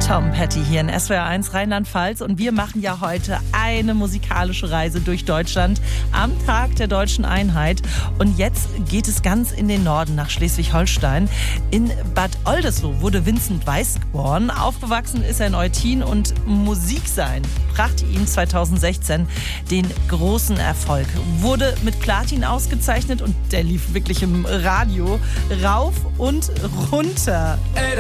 Tom Petty hier in SWR1 Rheinland-Pfalz und wir machen ja heute eine musikalische Reise durch Deutschland am Tag der Deutschen Einheit. Und jetzt geht es ganz in den Norden nach Schleswig-Holstein. In Bad Oldesloe wurde Vincent Weiss geboren. Aufgewachsen ist er in Eutin und Musik sein brachte ihm 2016 den großen Erfolg. Wurde mit Platin ausgezeichnet und der lief wirklich im Radio rauf und runter.